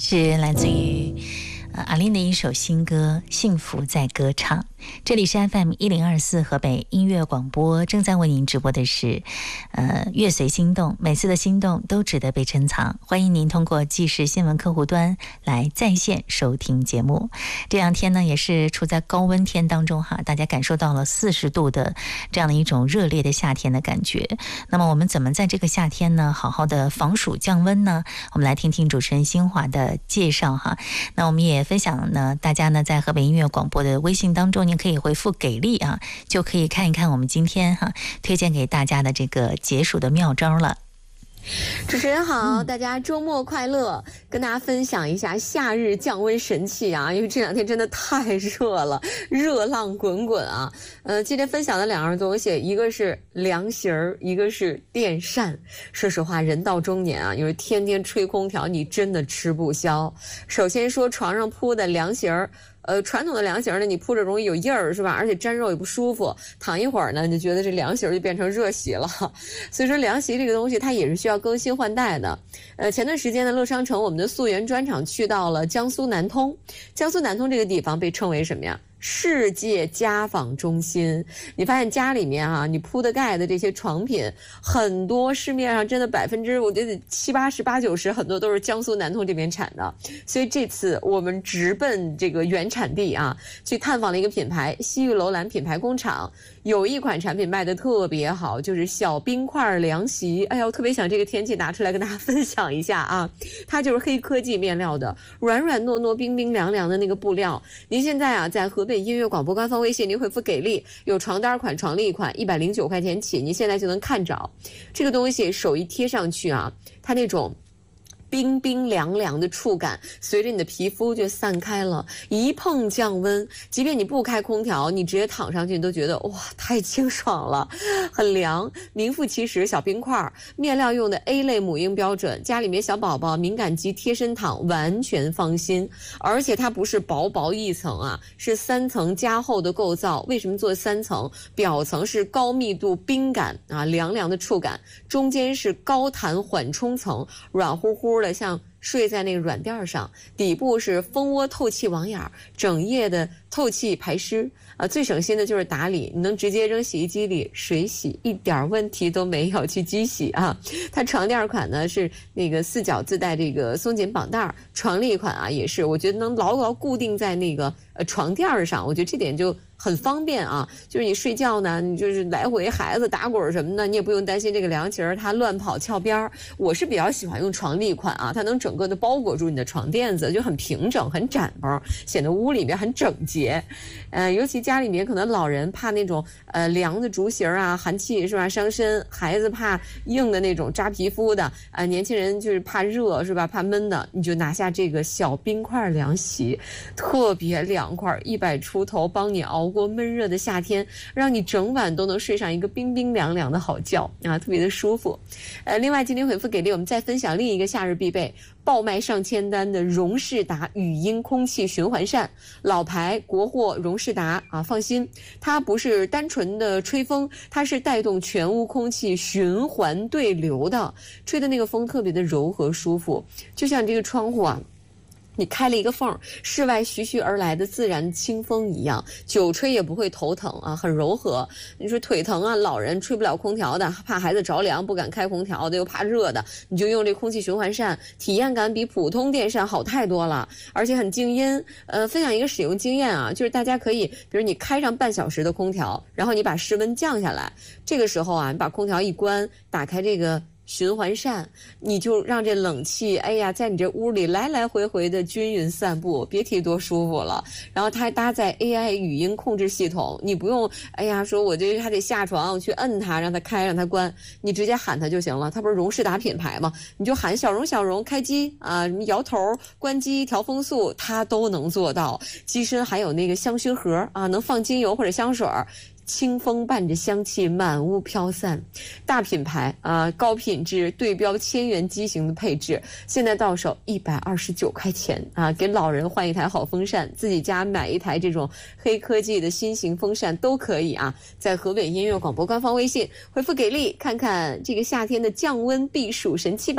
是来自于阿琳的一首新歌《幸福在歌唱》。这里是 FM1024 河北音乐广播，正在为您直播的是乐随心动，每次的心动都值得被珍藏。欢迎您通过即时新闻客户端来在线收听节目。这两天呢也是处在高温天当中哈，大家感受到了40度的这样的一种热烈的夏天的感觉。那么我们怎么在这个夏天呢好好的防暑降温呢？我们来听听主持人新华的介绍哈。那我们也分享呢，大家呢在河北音乐广播的微信当中，您可以回复给力啊，就可以看一看我们今天推荐给大家的这个解暑的妙招了。 主持人好，大家周末快乐！跟大家分享一下夏日降温神器啊，因为这两天真的太热了，热浪滚滚啊。今天分享的两样东西，一个是凉席儿，一个是电扇。说实话，人到中年啊，因为天天吹空调，你真的吃不消。首先说床上铺的凉席儿。传统的凉席呢，你铺着容易有印儿，是吧？而且沾肉也不舒服。躺一会儿呢，你就觉得这凉席就变成热席了。所以说，凉席这个东西它也是需要更新换代的。前段时间呢，乐商城我们的溯源专场去到了江苏南通。江苏南通这个地方被称为什么呀？世界家纺中心。你发现家里面啊，你铺的盖的这些床品，很多市面上真的我觉得70%、80%、90%很多都是江苏南通这边产的。所以这次我们直奔这个原产地啊，去探访了一个品牌西域楼兰品牌工厂。有一款产品卖得特别好，就是小冰块凉席。哎呀，我特别想这个天气拿出来跟大家分享一下啊。它就是黑科技面料的，软软糯糯、冰冰凉凉的那个布料。您现在啊，在河北音乐广播官方微信，您回复给力，有床单款、床笠款，109块钱起，您现在就能看着。这个东西手一贴上去啊，它那种冰冰凉凉的触感随着你的皮肤就散开了，一碰降温，即便你不开空调，你直接躺上去你都觉得哇太清爽了，很凉，名副其实。小冰块面料用的 A 类母婴标准，家里面小宝宝敏感肌贴身躺完全放心。而且它不是薄薄一层啊，是3层加厚的构造。为什么做3层？表层是高密度冰感啊，凉凉的触感，中间是高弹缓冲层，软乎乎的像睡在那个软垫上，底部是蜂窝透气网眼，整夜的透气排湿啊。最省心的就是打理，你能直接扔洗衣机里水洗，一点问题都没有，去机洗啊。它床垫款呢是那个4角自带这个松紧绑带，床笠款啊也是，我觉得能牢牢固定在那个床垫上，我觉得这点就很方便啊。就是你睡觉呢，你就是来回孩子打滚什么的，你也不用担心这个凉席它乱跑翘边。我是比较喜欢用床笠款啊，它能整个的包裹住你的床垫子，就很平整很展包，显得屋里面很整洁。尤其家里面可能老人怕那种凉的竹席啊，寒气是吧伤身，孩子怕硬的那种扎皮肤的年轻人就是怕热是吧，怕闷的，你就拿下这个小冰块凉席，特别凉快，100出头，帮你熬过闷热的夏天，让你整晚都能睡上一个冰冰凉凉的好觉啊，特别的舒服。另外今天回复给力，我们再分享另一个夏日必备，爆卖上千单的荣仕达语音空气循环扇，老牌国货荣仕达啊，放心，它不是单纯的吹风，它是带动全屋空气循环对流的，吹的那个风特别的柔和舒服，就像这个窗户啊，你开了一个缝，室外徐徐而来的自然清风一样，久吹也不会头疼啊，很柔和。你说腿疼啊，老人吹不了空调的，怕孩子着凉不敢开空调的，又怕热的，你就用这空气循环扇，体验感比普通电扇好太多了，而且很静音。分享一个使用经验啊，就是大家可以，比如你开上半小时的空调，然后你把室温降下来，这个时候啊，你把空调一关，打开这个循环扇，你就让这冷气哎呀在你这屋里来来回回的均匀散步，别提多舒服了。然后它还搭载 AI 语音控制系统，你不用哎呀说我这还得下床去摁它让它开让它关，你直接喊它就行了。它不是荣仕达品牌吗？你就喊小荣小荣开机啊，摇头关机调风速它都能做到。机身还有那个香薰盒啊，能放精油或者香水，清风伴着香气满屋飘散。大品牌啊，高品质对标1000元机型的配置，现在到手129块钱啊，给老人换一台好风扇，自己家买一台这种黑科技的新型风扇都可以啊。在河北音乐广播官方微信回复给力，看看这个夏天的降温避暑神器吧。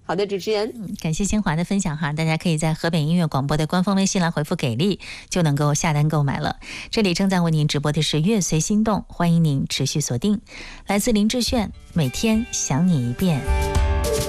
好的，主持人， 感谢新华的分享哈，大家可以在河北音乐广播的官方微信来回复给力，就能够下单购买了。这里正在为您直播的是乐随心动，欢迎您持续锁定，来自林志炫，每天想你一遍。